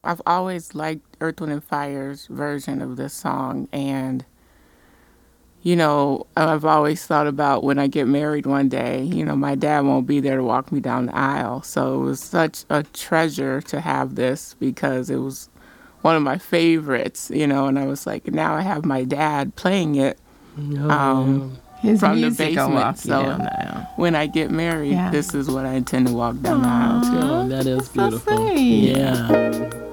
I've always liked Earth, Wind, and Fire's version of this song. And, I've always thought about when I get married one day, my dad won't be there to walk me down the aisle. So it was such a treasure to have this because it was one of my favorites, and I was like, now I have my dad playing it His from the music will basement. walk you So down the aisle. when I get married, Yeah. this is what I intend to walk down the aisle to. Oh, that is That's so beautiful. sweet. Yeah.